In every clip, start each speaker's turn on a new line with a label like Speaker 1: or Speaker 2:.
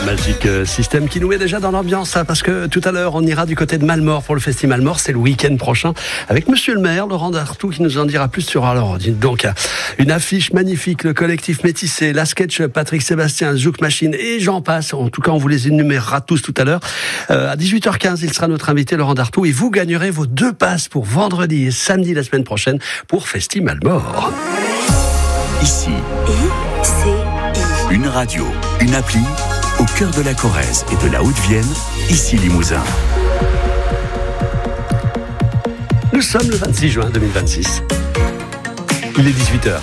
Speaker 1: Magic System qui nous met déjà dans l'ambiance, parce que tout à l'heure on ira du côté de Malmort pour le Festival Malmort, c'est le week-end prochain, avec monsieur le maire Laurent Dartout qui nous en dira plus sur, alors dites donc, une affiche magnifique, le collectif Métissé, la sketch Patrick Sébastien, Zouk Machine et j'en passe. En tout cas on vous les énumérera tous tout à l'heure. À 18h15 il sera notre invité Laurent Dartout et vous gagnerez vos 2 passes pour vendredi et samedi la semaine prochaine pour Festival Malmort.
Speaker 2: Ici, une radio, une appli, au cœur de la Corrèze et de la Haute-Vienne, ici Limousin.
Speaker 1: Nous sommes le 26 juin 2026. Il est 18h.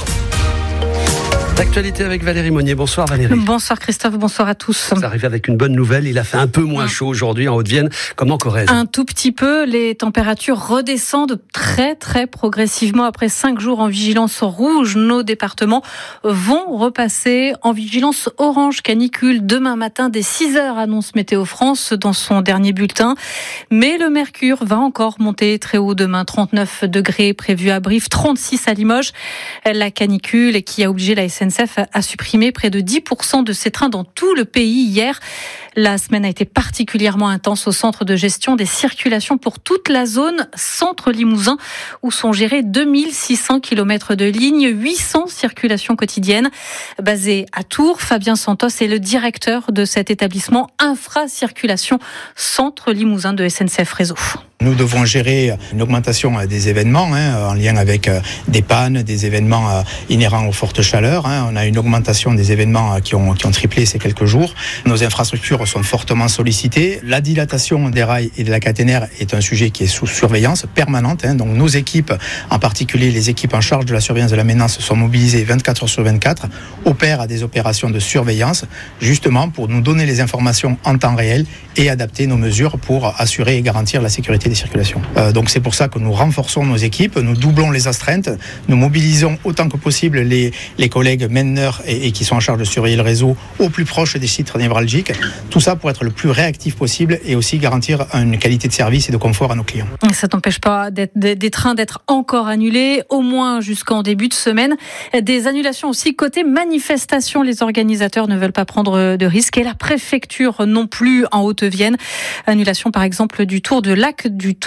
Speaker 1: L'actualité avec Valérie Monnier. Bonsoir Valérie.
Speaker 3: Bonsoir Christophe, bonsoir à tous.
Speaker 1: Vous arrivez avec une bonne nouvelle, il a fait un peu moins chaud aujourd'hui en Haute-Vienne, comme en Corrèze.
Speaker 3: Un tout petit peu, les températures redescendent très progressivement. Après 5 jours en vigilance rouge, nos départements vont repasser en vigilance orange canicule demain matin dès 6h, annonce Météo France dans son dernier bulletin. Mais le mercure va encore monter très haut demain, 39 degrés prévus à Brive, 36 à Limoges. La canicule qui a obligé la SNCF a supprimé près de 10% de ses trains dans tout le pays hier. La semaine a été particulièrement intense au centre de gestion des circulations pour toute la zone centre Limousin où sont gérés 2600 km de lignes, 800 circulations quotidiennes. Basé à Tours, Fabien Santos est le directeur de cet établissement infracirculation centre Limousin de SNCF Réseau.
Speaker 4: Nous devons gérer une augmentation des événements en lien avec des pannes, des événements inhérents aux fortes chaleurs. On a une augmentation des événements qui ont triplé ces quelques jours. Nos infrastructures sont fortement sollicitées. La dilatation des rails et de la caténaire est un sujet qui est sous surveillance permanente. Donc nos équipes, en particulier les équipes en charge de la surveillance de la maintenance, sont mobilisées 24 heures sur 24, opèrent à des opérations de surveillance, justement pour nous donner les informations en temps réel et adapter nos mesures pour assurer et garantir la sécurité des circulations. Donc c'est pour ça que nous renforçons nos équipes, nous doublons les astreintes, nous mobilisons autant que possible les collègues mainteneurs et qui sont en charge de surveiller le réseau au plus proche des sites névralgiques. Tout ça pour être le plus réactif possible et aussi garantir une qualité de service et de confort à nos clients.
Speaker 3: Ça n'empêche pas des trains d'être encore annulés, au moins jusqu'en début de semaine. Des annulations aussi côté manifestation. Les organisateurs ne veulent pas prendre de risques et la préfecture non plus en Haute-Vienne. Annulation par exemple du tour du lac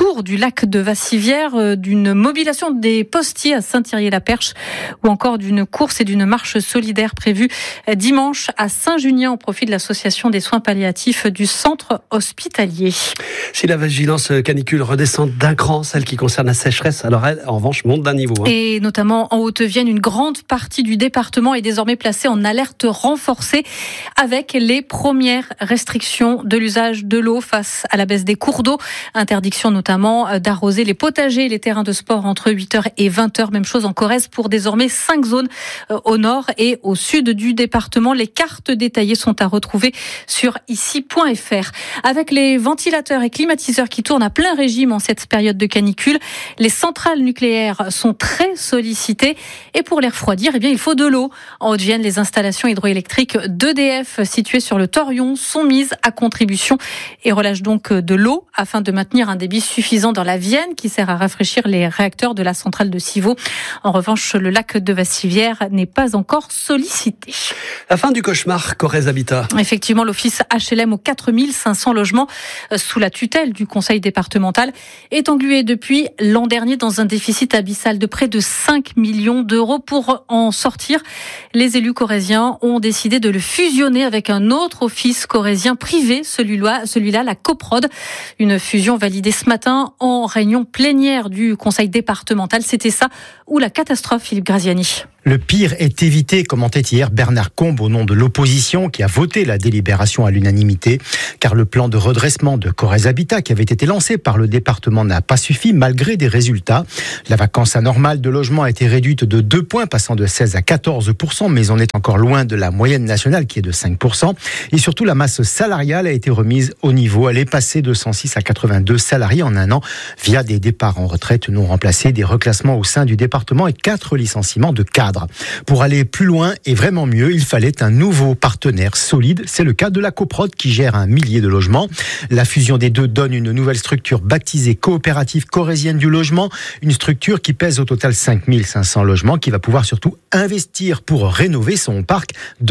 Speaker 3: de Vassivière, d'une mobilisation des postiers à Saint-Thierry-la-Perche ou encore d'une course et d'une marche solidaire prévue dimanche à Saint-Junien au profit de l'association des soins palliatifs du centre hospitalier.
Speaker 1: Si la vigilance canicule redescend d'un cran, celle qui concerne la sécheresse, alors elle, en revanche, monte d'un niveau.
Speaker 3: Et notamment en Haute-Vienne, une grande partie du département est désormais placée en alerte renforcée avec les premières restrictions de l'usage de l'eau face à la baisse des cours d'eau. Interdiction notamment d'arroser les potagers et les terrains de sport entre 8h et 20h. Même chose en Corrèze pour désormais 5 zones au nord et au sud du département. Les cartes détaillées sont à retrouver sur ici.fr. Avec les ventilateurs et climatiseurs qui tournent à plein régime en cette période de canicule, les centrales nucléaires sont très sollicitées et pour les refroidir, il faut de l'eau. En Haute-Vienne, les installations hydroélectriques d'EDF situées sur le Torion sont mises à contribution et relâchent donc de l'eau afin de maintenir un débit suffisant dans la Vienne qui sert à rafraîchir les réacteurs de la centrale de Civaux. En revanche, le lac de Vassivière n'est pas encore sollicité.
Speaker 1: La fin du cauchemar Corrèze Habitat.
Speaker 3: Effectivement, l'office HLM aux 4500 logements sous la tutelle du conseil départemental est englué depuis l'an dernier dans un déficit abyssal de près de 5 millions d'euros. Pour en sortir, les élus corréziens ont décidé de le fusionner avec un autre office corrézien privé, celui-là la Coprod. Une fusion validée ce matin en réunion plénière du conseil départemental. C'était ça ou la catastrophe, Philippe Graziani.
Speaker 5: Le pire est évité, commentait hier Bernard Combe au nom de l'opposition qui a voté la délibération à l'unanimité, car le plan de redressement de Corrèze Habitat qui avait été lancé par le département n'a pas suffi malgré des résultats. La vacance anormale de logement a été réduite de 2 points, passant de 16 à 14%, mais on est encore loin de la moyenne nationale qui est de 5%. Et surtout, la masse salariale a été remise au niveau. Elle est passée de 106 à 82 salariés en un an via des départs en retraite non remplacés, des reclassements au sein du département et 4 licenciements de cadres. cadre. Pour aller plus loin et vraiment mieux, il fallait un nouveau partenaire solide. C'est le cas de la Coprod qui gère 1 millier de logements. La fusion des deux donne une nouvelle structure baptisée Coopérative Corrézienne du Logement. Une structure qui pèse au total 5500 logements, qui va pouvoir surtout investir pour rénover son parc.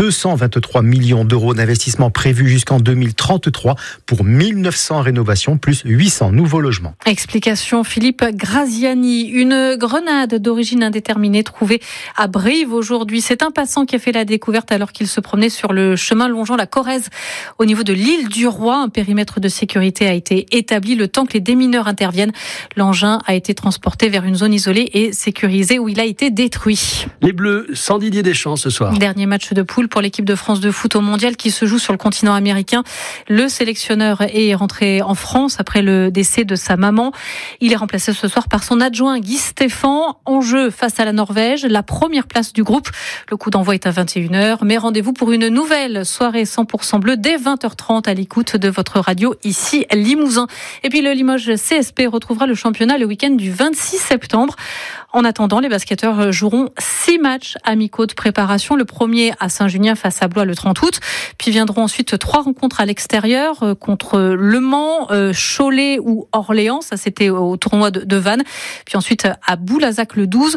Speaker 5: 223 millions d'euros d'investissement prévus jusqu'en 2033 pour 1900 rénovations plus 800 nouveaux logements.
Speaker 3: Explication Philippe Graziani. Une grenade d'origine indéterminée trouvée à Brive aujourd'hui. C'est un passant qui a fait la découverte alors qu'il se promenait sur le chemin longeant la Corrèze au niveau de l'île du Roi. Un périmètre de sécurité a été établi le temps que les démineurs interviennent. L'engin a été transporté vers une zone isolée et sécurisée où il a été détruit.
Speaker 1: Les Bleus sans Didier Deschamps ce soir.
Speaker 3: Dernier match de poule pour l'équipe de France de foot au mondial qui se joue sur le continent américain. Le sélectionneur est rentré en France après le décès de sa maman. Il est remplacé ce soir par son adjoint Guy Stéphane. En jeu face à la Norvège, la première place du groupe. Le coup d'envoi est à 21h, mais rendez-vous pour une nouvelle soirée 100% bleu dès 20h30 à l'écoute de votre radio ici Limousin. Et puis le Limoges CSP retrouvera le championnat le week-end du 26 septembre. En attendant, les basketteurs joueront 6 matchs amicaux de préparation. Le premier à Saint-Junien face à Blois le 30 août. Puis viendront ensuite 3 rencontres à l'extérieur contre Le Mans, Cholet ou Orléans. Ça, c'était au tournoi de Vannes. Puis ensuite à Boulazac le 12,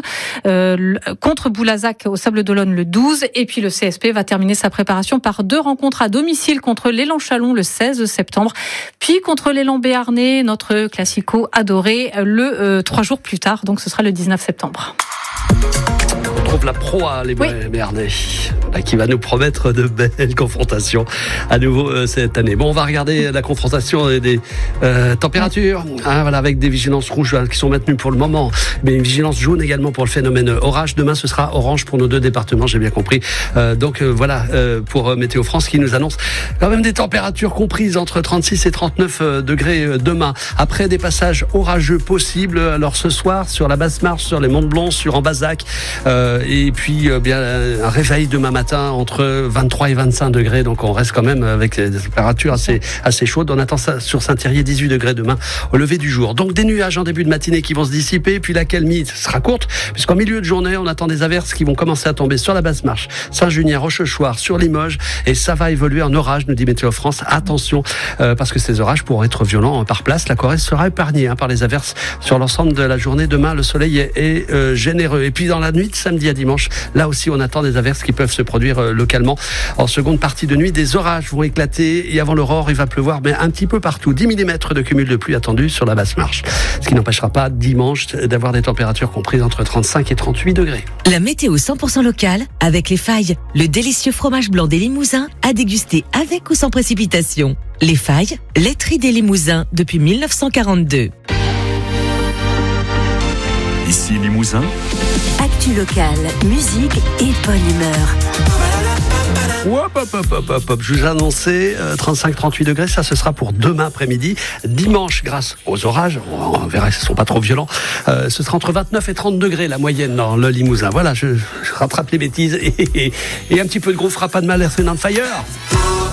Speaker 3: contre Boulazac au Sable d'Olonne le 12. Et puis le CSP va terminer sa préparation par 2 rencontres à domicile contre l'Élan Chalon le 16 septembre. Puis contre l'Élan Béarnais, notre classico adoré, le 3 jours plus tard. Donc ce sera le 19 septembre.
Speaker 1: On trouve la proie, les Béarnais, qui va nous promettre de belles confrontations à nouveau cette année. Bon, on va regarder la confrontation des températures, voilà, avec des vigilances rouges qui sont maintenues pour le moment, mais une vigilance jaune également pour le phénomène orage. Demain, ce sera orange pour nos 2 départements, j'ai bien compris. Voilà, pour Météo France qui nous annonce quand même des températures comprises entre 36 et 39 degrés demain. Après des passages orageux possibles, alors ce soir sur la basse marche, sur les Monts de Blon, sur Ambazac, et puis bien un réveil demain matin entre 23 et 25 degrés, donc on reste quand même avec des températures assez chaudes. On attend ça sur Saint-Thierry, 18 degrés demain au lever du jour. Donc des nuages en début de matinée qui vont se dissiper, puis l'accalmie sera courte, puisqu'en milieu de journée on attend des averses qui vont commencer à tomber sur la basse marche, Saint-Junien, Rochechouart, sur Limoges, et ça va évoluer en orage, nous dit Météo France. Attention, parce que ces orages pourront être violents par place. La Corrèze sera épargnée par les averses sur l'ensemble de la journée. Demain, le soleil est généreux. Et puis dans la nuit de samedi à dimanche, là aussi on attend des averses qui peuvent se produire localement. En seconde partie de nuit, des orages vont éclater et avant l'aurore, il va pleuvoir, mais un petit peu partout. 10 mm de cumul de pluie attendu sur la basse marche. Ce qui n'empêchera pas dimanche d'avoir des températures comprises entre 35 et 38 degrés.
Speaker 6: La météo 100% locale avec Les Failles, le délicieux fromage blanc des Limousins à déguster avec ou sans précipitation. Les Failles, laiterie des Limousins depuis 1942.
Speaker 2: Ici Limousin.
Speaker 7: Actu locale, musique et bonne humeur.
Speaker 1: Hop. Je vous ai annoncé 35-38 degrés, ça ce sera pour demain après-midi. Dimanche, grâce aux orages, on verra s'ils ne sont pas trop violents, ce sera entre 29 et 30 degrés la moyenne dans le Limousin. Voilà, je rattrape les bêtises et un petit peu de gros fera pas de mal, Earth and Fire.